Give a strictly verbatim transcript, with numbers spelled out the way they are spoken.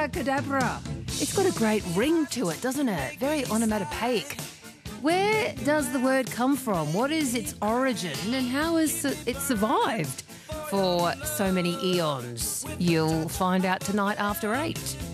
Abracadabra. It's got a great ring to it, doesn't it? Very onomatopoeic. Where does the word come from? What is its origin and how has it survived for so many eons? You'll find out tonight after eight.